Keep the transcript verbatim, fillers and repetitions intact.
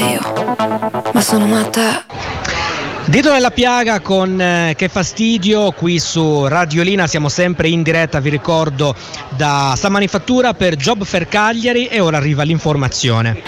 Io, ma sono matta. Dito nella piaga con eh, Che fastidio qui su Radiolina, siamo sempre in diretta, vi ricordo, da San Manifattura per Job Fair Cagliari, e ora arriva l'informazione.